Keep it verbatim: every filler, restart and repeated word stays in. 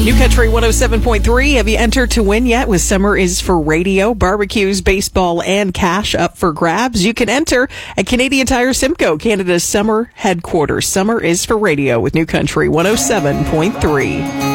New Country one oh seven point three. Have you entered to win yet with Summer is for Radio? Barbecues, baseball, and cash up for grabs. You can enter at Canadian Tire Simcoe, Canada's summer headquarters. Summer is for Radio with New Country one oh seven point three.